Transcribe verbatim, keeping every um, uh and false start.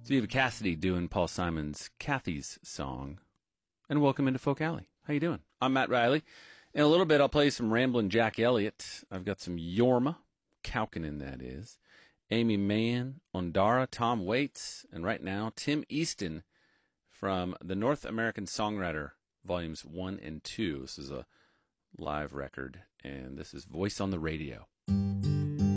So you have Cassidy doing Paul Simon's Kathy's Song. And welcome into Folk Alley. How you doing? I'm Matt Riley. In a little bit, I'll play some Ramblin' Jack Elliott. I've got some Yorma, Kaukonen that is, Amy Mann, Ondara, Tom Waits, and right now, Tim Easton from the North American Songwriter, Volumes one and two. This is a live record, and this is Voice on the Radio.